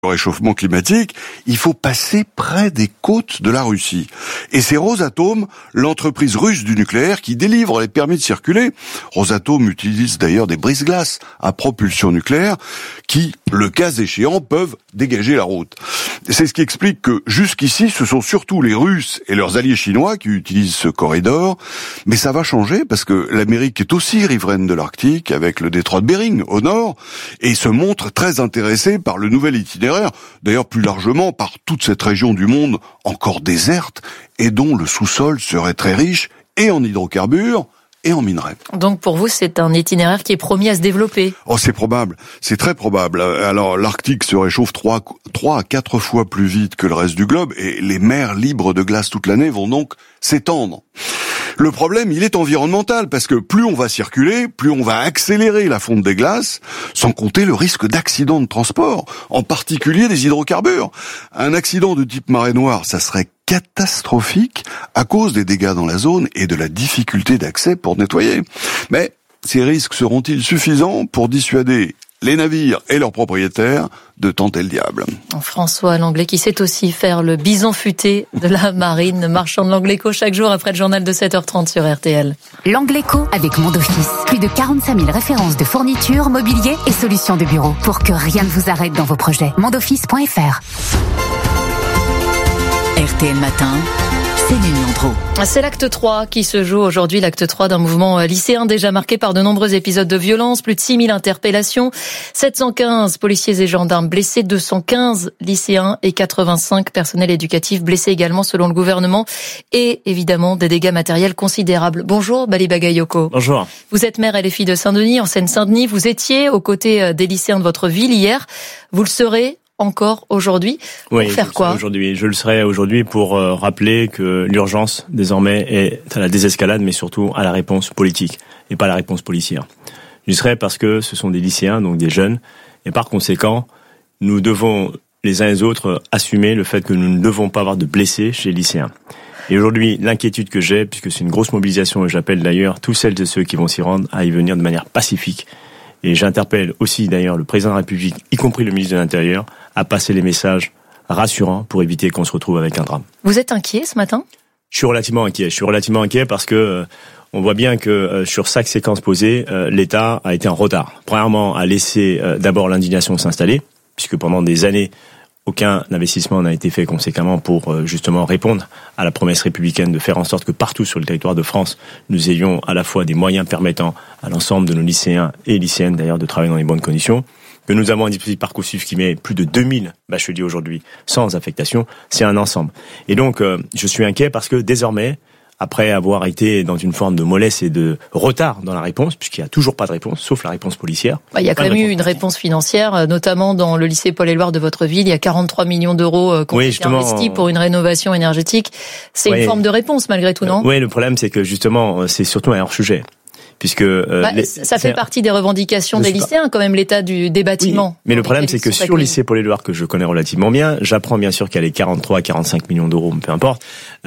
le réchauffement climatique, il faut passer près des côtes de la Russie. Et c'est Rosatom, l'entreprise russe du nucléaire, qui délivre les permis de circuler. Rosatom utilise d'ailleurs des brise-glaces à propulsion nucléaire qui, le cas échéant, peuvent dégager la route. C'est ce qui explique que jusqu'ici, ce sont surtout les Russes et leurs alliés chinois qui utilisent ce corridor. Mais ça va changer parce que l'Amérique est aussi riveraine de l'Arctique avec le détroit de Bering au nord et se montre très intéressée par le nouvel itinéraire. D'ailleurs, plus largement, par toute cette région du monde encore déserte et dont le sous-sol serait très riche et en hydrocarbures et en minerais. Donc pour vous, c'est un itinéraire qui est promis à se développer? Oh, c'est probable, c'est très probable. Alors l'Arctique se réchauffe 3 à 4 fois plus vite que le reste du globe et les mers libres de glace toute l'année vont donc s'étendre. Le problème, il est environnemental, parce que plus on va circuler, plus on va accélérer la fonte des glaces, sans compter le risque d'accident de transport, en particulier des hydrocarbures. Un accident de type marée noire, ça serait catastrophique à cause des dégâts dans la zone et de la difficulté d'accès pour nettoyer. Mais ces risques seront-ils suffisants pour dissuader les navires et leurs propriétaires de tenter le diable? François Langlet, qui sait aussi faire le bison futé de la marine, marchand de l'Angleco chaque jour après le journal de 7h30 sur RTL. L'Angleco avec Mondoffice. Plus de 45 000 références de fournitures, mobilier et solutions de bureau pour que rien ne vous arrête dans vos projets. Mondoffice.fr. RTL Matin. C'est l'acte 3 qui se joue aujourd'hui, l'acte 3 d'un mouvement lycéen déjà marqué par de nombreux épisodes de violence, plus de 6000 interpellations, 715 policiers et gendarmes blessés, 215 lycéens et 85 personnels éducatifs blessés également selon le gouvernement et évidemment des dégâts matériels considérables. Bonjour Bali Bagayoko. Bonjour. Vous êtes maire LFI de Saint-Denis, en Seine-Saint-Denis, vous étiez aux côtés des lycéens de votre ville hier, vous le serez encore aujourd'hui pour faire quoi? Je le serai aujourd'hui pour rappeler que l'urgence désormais est à la désescalade, mais surtout à la réponse politique et pas à la réponse policière. Je serai parce que ce sont des lycéens, donc des jeunes, et par conséquent, nous devons les uns et les autres assumer le fait que nous ne devons pas avoir de blessés chez les lycéens. Et aujourd'hui, l'inquiétude que j'ai, puisque c'est une grosse mobilisation, et j'appelle d'ailleurs tous celles et ceux qui vont s'y rendre à y venir de manière pacifique. Et j'interpelle aussi d'ailleurs le président de la République, y compris le ministre de l'Intérieur, à passer les messages rassurants pour éviter qu'on se retrouve avec un drame. Vous êtes inquiet ce matin? Je suis relativement inquiet parce que on voit bien que sur chaque séquence posée, l'État a été en retard. Premièrement, a laissé d'abord l'indignation s'installer, puisque pendant des années, aucun investissement n'a été fait conséquemment pour justement répondre à la promesse républicaine de faire en sorte que partout sur le territoire de France, nous ayons à la fois des moyens permettant à l'ensemble de nos lycéens et lycéennes d'ailleurs de travailler dans les bonnes conditions, que nous avons un dispositif Parcoursup qui met plus de 2000 bacheliers aujourd'hui sans affectation, c'est un ensemble. Et donc, je suis inquiet parce que désormais, après avoir été dans une forme de mollesse et de retard dans la réponse, puisqu'il n'y a toujours pas de réponse, sauf la réponse policière. Il y a quand même eu une réponse financière, notamment dans le lycée Paul-Éluard de votre ville. Il y a 43 millions d'euros qui ont été investis pour une rénovation énergétique. C'est une forme de réponse malgré tout, non? Oui, le problème c'est que justement, c'est surtout un hors-sujet. Puisque ça fait partie des revendications des lycéens, quand même, l'état des bâtiments. Oui, mais le problème, c'est que sur le lycée Paul-Éluard, que je connais relativement bien, j'apprends bien sûr qu'il y a les 43 à 45 millions d'euros, peu importe.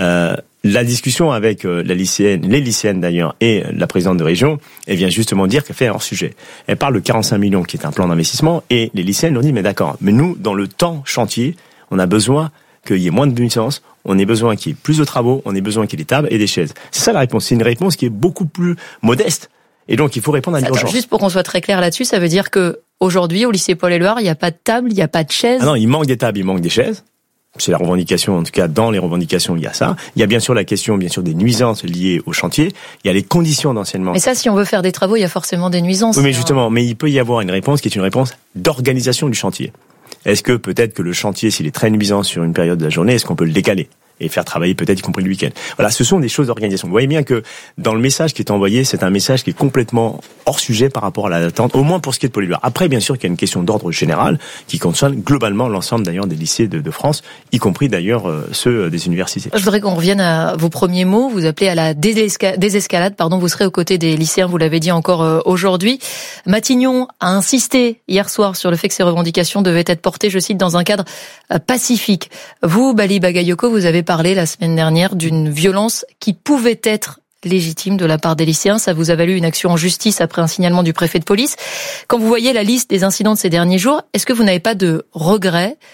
La discussion avec les lycéennes d'ailleurs, et la présidente de région, elle vient justement dire qu'elle fait un hors-sujet. Elle parle de 45 millions, qui est un plan d'investissement, et les lycéennes ont dit, mais d'accord, mais nous, dans le temps chantier, on a besoin qu'il y ait moins de nuisances, on a besoin qu'il y ait plus de travaux, on a besoin qu'il y ait des tables et des chaises. C'est ça la réponse. C'est une réponse qui est beaucoup plus modeste. Et donc, il faut répondre à l'urgence. Juste pour qu'on soit très clair là-dessus, ça veut dire que aujourd'hui, au lycée Paul-Éluard, il n'y a pas de table, il n'y a pas de chaises. Ah non, il manque des tables, il manque des chaises. C'est la revendication, en tout cas, dans les revendications, il y a ça. Il y a bien sûr la question, bien sûr, des nuisances liées au chantier. Il y a les conditions d'enseignement. Mais ça, si on veut faire des travaux, il y a forcément des nuisances. Oui, mais justement, mais il peut y avoir une réponse qui est une réponse d'organisation du chantier. Est-ce que peut-être que le chantier, s'il est très nuisant sur une période de la journée, est-ce qu'on peut le décaler et faire travailler peut-être y compris le week-end? Voilà, ce sont des choses d'organisation. Vous voyez bien que dans le message qui est envoyé, c'est un message qui est complètement hors sujet par rapport à l'attente, au moins pour ce qui est de Paul-Éluard. Après, bien sûr qu'il y a une question d'ordre général qui concerne globalement l'ensemble d'ailleurs des lycées de France, y compris d'ailleurs ceux des universités. Je voudrais qu'on revienne à vos premiers mots. Vous appelez à la désescalade, vous serez aux côtés des lycéens, vous l'avez dit encore aujourd'hui. Matignon a insisté hier soir sur le fait que ces revendications devaient être portées, je cite, dans un cadre pacifique. Vous, Bali Bagayoko, vous avez parlé la semaine dernière d'une violence qui pouvait être légitime de la part des lycéens. Ça vous a valu une action en justice après un signalement du préfet de police. Quand vous voyez la liste des incidents de ces derniers jours, est-ce que vous n'avez pas de regrets